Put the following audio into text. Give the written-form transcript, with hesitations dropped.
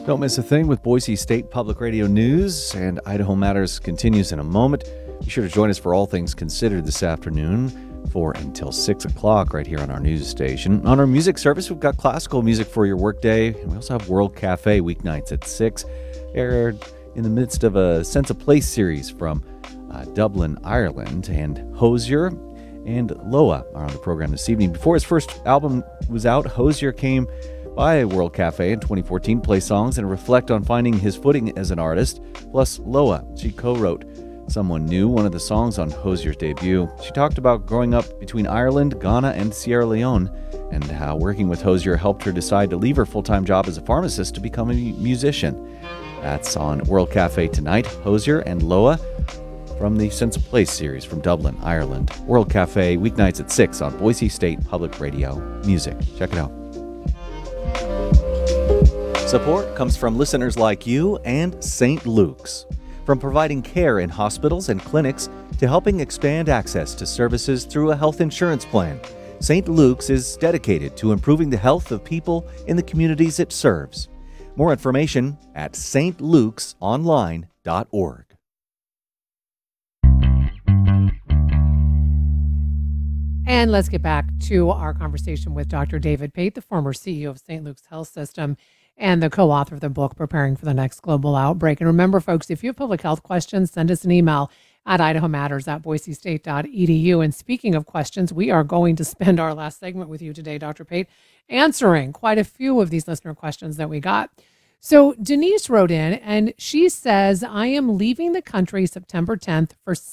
Don't miss a thing with Boise State Public Radio News, and Idaho Matters continues in a moment. Be sure to join us for All Things Considered this afternoon, 4 until 6 o'clock right here on our news station. On our music service, we've got classical music for your workday, and we also have World Cafe weeknights at 6. Aired in the midst of a Sense of Place series from Dublin, Ireland, and Hozier and Loa are on the program this evening. Before his first album was out, Hozier came by World Cafe in 2014, play songs and reflect on finding his footing as an artist. Plus, Loa, she co-wrote Someone New, one of the songs on Hozier's debut. She talked about growing up between Ireland, Ghana, and Sierra Leone, and how working with Hozier helped her decide to leave her full-time job as a pharmacist to become a musician. That's on World Cafe tonight. Hozier and Loa from the Sense of Place series from Dublin, Ireland. World Cafe weeknights at 6 on Boise State Public Radio Music. Check it out. Support comes from listeners like you and St. Luke's. From providing care in hospitals and clinics to helping expand access to services through a health insurance plan, St. Luke's is dedicated to improving the health of people in the communities it serves. More information at stlukesonline.org. And let's get back to our conversation with Dr. David Pate, the former CEO of St. Luke's Health System and the co-author of the book, Preparing for the Next Global Outbreak. And remember, folks, if you have public health questions, send us an email at idahomatters@boisestate.edu. And speaking of questions, we are going to spend our last segment with you today, Dr. Pate, answering quite a few of these listener questions that we got. So Denise wrote in and she says, I am leaving the country September 10th for